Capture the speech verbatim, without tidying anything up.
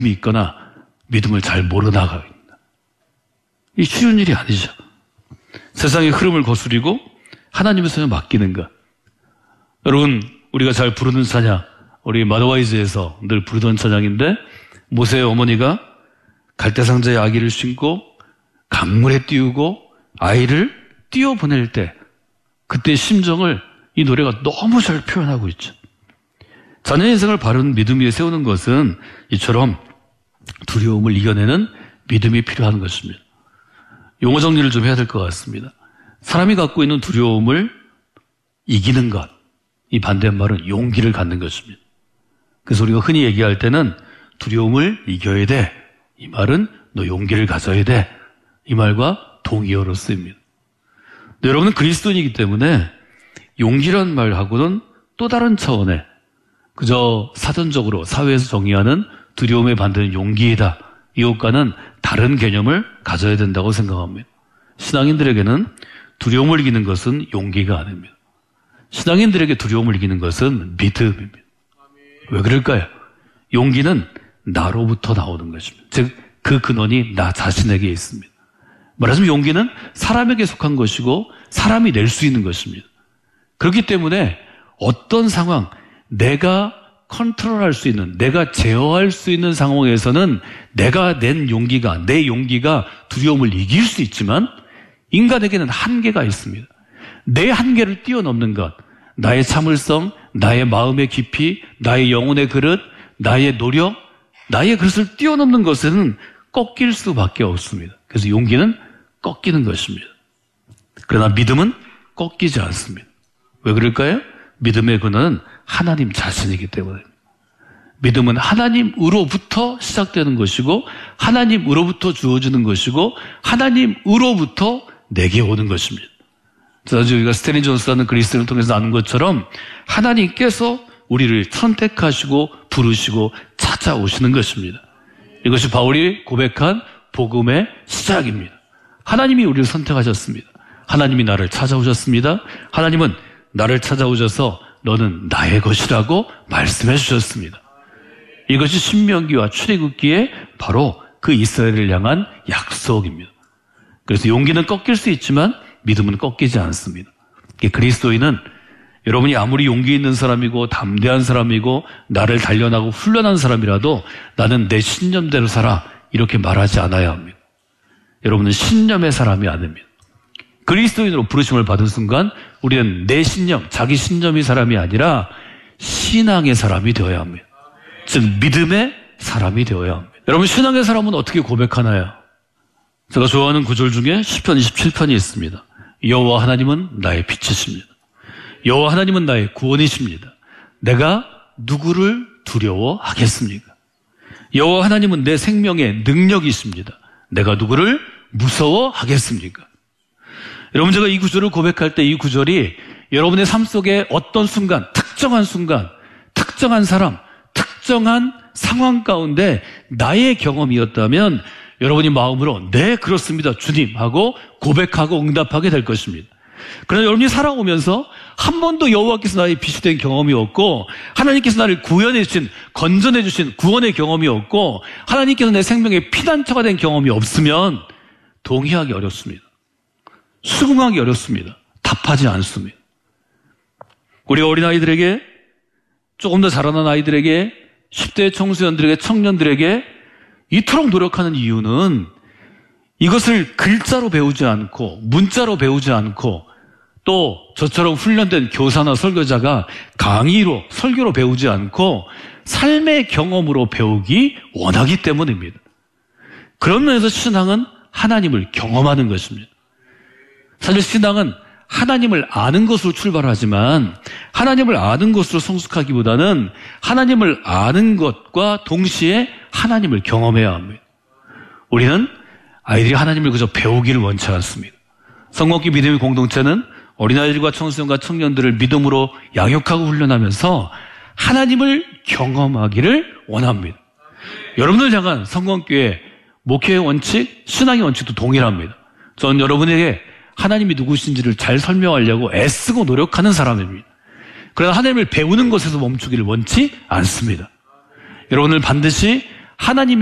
있거나 믿음을 잘 모르나가고 있다. 이 쉬운 일이 아니죠. 세상의 흐름을 거스리고 하나님의 손에 맡기는 것. 여러분, 우리가 잘 부르는 찬양, 우리 마더와이즈에서 늘 부르던 찬양인데, 모세의 어머니가 갈대상자의 아기를 신고 강물에 띄우고 아이를 띄워보낼 때 그때 심정을 이 노래가 너무 잘 표현하고 있죠. 자녀 인생을 바른 믿음 위에 세우는 것은 이처럼 두려움을 이겨내는 믿음이 필요한 것입니다. 용어 정리를 좀 해야 될 것 같습니다. 사람이 갖고 있는 두려움을 이기는 것, 이 반대말은 용기를 갖는 것입니다. 그래서 우리가 흔히 얘기할 때는 두려움을 이겨야 돼. 이 말은 너 용기를 가져야 돼. 이 말과 동의어로 쓰입니다. 근데 여러분은 그리스도인이기 때문에 용기란 말하고는 또 다른 차원의 그저 사전적으로 사회에서 정의하는 두려움의 반대는 용기이다. 이것과는 다른 개념을 가져야 된다고 생각합니다. 신앙인들에게는 두려움을 이기는 것은 용기가 아닙니다. 신앙인들에게 두려움을 이기는 것은 믿음입니다. 왜 그럴까요? 용기는 나로부터 나오는 것입니다. 즉, 그 근원이 나 자신에게 있습니다. 말하자면 용기는 사람에게 속한 것이고 사람이 낼 수 있는 것입니다. 그렇기 때문에 어떤 상황, 내가 컨트롤할 수 있는, 내가 제어할 수 있는 상황에서는 내가 낸 용기가, 내 용기가 두려움을 이길 수 있지만 인간에게는 한계가 있습니다. 내 한계를 뛰어넘는 것, 나의 참을성, 나의 마음의 깊이, 나의 영혼의 그릇, 나의 노력, 나의 그릇을 뛰어넘는 것에는 꺾일 수밖에 없습니다. 그래서 용기는 꺾이는 것입니다. 그러나 믿음은 꺾이지 않습니다. 왜 그럴까요? 믿음의 근원은 하나님 자신이기 때문에. 믿음은 하나님으로부터 시작되는 것이고 하나님으로부터 주어지는 것이고 하나님으로부터 내게 오는 것입니다. 지난주에 우리가 스탠리 존스라는 그리스도인을 통해서 아는 것처럼 하나님께서 우리를 선택하시고 부르시고 찾아오시는 것입니다. 이것이 바울이 고백한 복음의 시작입니다. 하나님이 우리를 선택하셨습니다. 하나님이 나를 찾아오셨습니다. 하나님은 나를 찾아오셔서 너는 나의 것이라고 말씀해 주셨습니다. 이것이 신명기와 출애굽기에 바로 그 이스라엘을 향한 약속입니다. 그래서 용기는 꺾일 수 있지만 믿음은 꺾이지 않습니다. 그리스도인은 여러분이 아무리 용기 있는 사람이고 담대한 사람이고 나를 단련하고 훈련한 사람이라도 나는 내 신념대로 살아 이렇게 말하지 않아야 합니다. 여러분은 신념의 사람이 아닙니다. 그리스도인으로 부르심을 받은 순간 우리는 내 신념, 자기 신념의 사람이 아니라 신앙의 사람이 되어야 합니다. 즉 믿음의 사람이 되어야 합니다. 여러분, 신앙의 사람은 어떻게 고백하나요? 제가 좋아하는 구절 중에 시편 이십칠 편이 있습니다. 여호와 하나님은 나의 빛이십니다. 여호와 하나님은 나의 구원이십니다. 내가 누구를 두려워하겠습니까? 여호와 하나님은 내 생명의 능력이십니다. 내가 누구를 무서워하겠습니까? 여러분, 제가 이 구절을 고백할 때 이 구절이 여러분의 삶 속에 어떤 순간, 특정한 순간, 특정한 사람, 특정한 상황 가운데 나의 경험이었다면 여러분이 마음으로 네, 그렇습니다, 주님 하고 고백하고 응답하게 될 것입니다. 그러나 여러분이 살아오면서 한 번도 여호와께서 나의 빛이 된 경험이 없고 하나님께서 나를 구원해 주신, 건전해 주신 구원의 경험이 없고 하나님께서 내 생명의 피난처가 된 경험이 없으면 동의하기 어렵습니다. 수긍하기 어렵습니다. 답하지 않습니다. 우리 어린아이들에게, 조금 더 자라난 아이들에게, 십 대 청소년들에게, 청년들에게 이토록 노력하는 이유는 이것을 글자로 배우지 않고 문자로 배우지 않고 또 저처럼 훈련된 교사나 설교자가 강의로, 설교로 배우지 않고 삶의 경험으로 배우기 원하기 때문입니다. 그런 면에서 신앙은 하나님을 경험하는 것입니다. 사실 신앙은 하나님을 아는 것으로 출발하지만 하나님을 아는 것으로 성숙하기보다는 하나님을 아는 것과 동시에 하나님을 경험해야 합니다. 우리는 아이들이 하나님을 그저 배우기를 원치 않습니다. 성공기 믿음의 공동체는 어린아이들과 청소년과 청년들을 믿음으로 양육하고 훈련하면서 하나님을 경험하기를 원합니다. 여러분을 향한 성공교회 목회의 원칙, 신앙의 원칙도 동일합니다. 전 여러분에게 하나님이 누구신지를 잘 설명하려고 애쓰고 노력하는 사람입니다. 그러나 하나님을 배우는 것에서 멈추기를 원치 않습니다. 여러분을 반드시 하나님의